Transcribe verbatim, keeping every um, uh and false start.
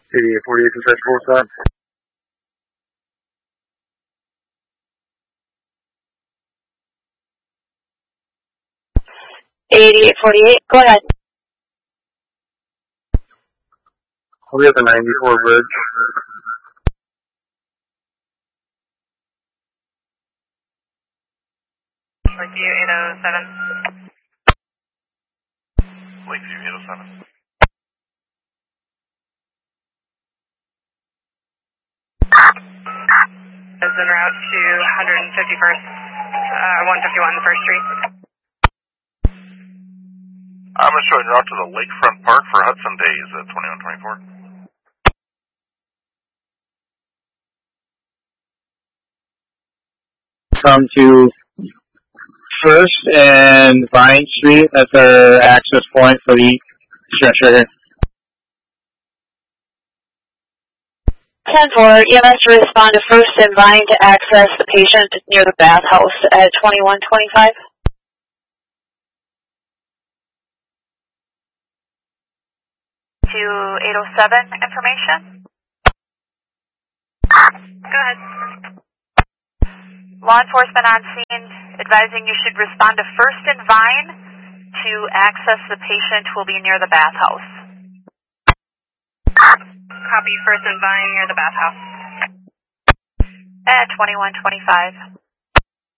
eighty-eight forty-eight to touch full stop. eighty-eight forty-eight, go ahead. We'll be at the ninety-four bridge. Lakeview eight oh seven. Lakeview eight oh seven. Is en route to one fifty-first, uh, one fifty-one First Street. I'm showing route to the Lakefront Park for Hudson Days at twenty-one twenty-four. Come to First and Vine Street. That's our access point for the stretcher here. ten four, E M S to respond to First and Vine to access the patient near the bathhouse at twenty-one twenty-five. To eight oh seven information. Go ahead. Law enforcement on scene advising you should respond to First and Vine to access the patient who will be near the bathhouse. Copy First and Vine near the bathhouse. At twenty-one twenty-five.